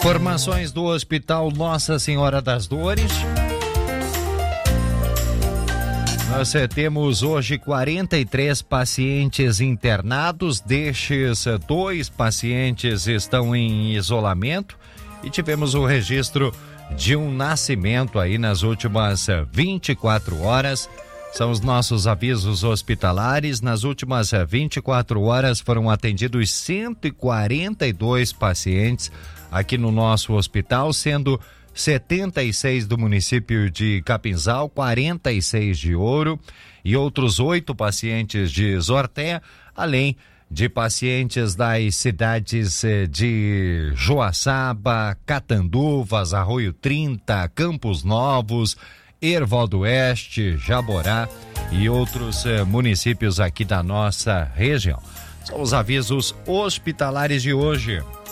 Informações do Hospital Nossa Senhora das Dores. Nós temos hoje 43 pacientes internados, destes 2 pacientes estão em isolamento e tivemos o registro de um nascimento aí nas últimas 24 horas. São os nossos avisos hospitalares. Nas últimas 24 horas foram atendidos 142 pacientes aqui no nosso hospital, sendo 76 do município de Capinzal, 46 de Ouro e outros 8 pacientes de Zorté, além de pacientes das cidades de Joaçaba, Catanduvas, Arroio 30, Campos Novos, Herval do Oeste, Jaborá e outros municípios aqui da nossa região. São os avisos hospitalares de hoje.